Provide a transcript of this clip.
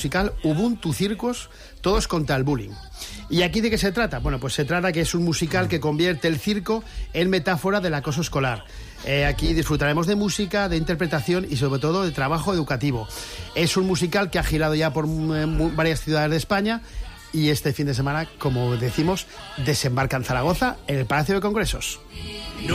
musical Ubuntu Circus, todos contra el bullying. ¿Y aquí de qué se trata? Bueno, pues se trata que es un musical que convierte el circo en metáfora del acoso escolar. Aquí disfrutaremos de música, de interpretación y sobre todo de trabajo educativo. Es un musical que ha girado ya por varias ciudades de España y este fin de semana, como decimos, desembarca en Zaragoza, en el Palacio de Congresos.